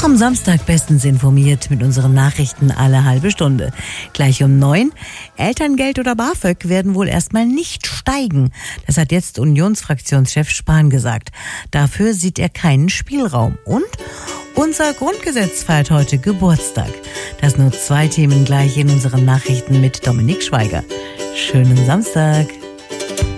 am Samstag bestens informiert mit unseren Nachrichten alle halbe Stunde. Gleich um 9. Elterngeld oder BAföG werden wohl erstmal nicht steigen. Das hat jetzt Unionsfraktionschef Spahn gesagt. Dafür sieht er keinen Spielraum. Und unser Grundgesetz feiert heute Geburtstag. Das nur 2 Themen gleich in unseren Nachrichten mit Dominik Schweiger. Schönen Samstag.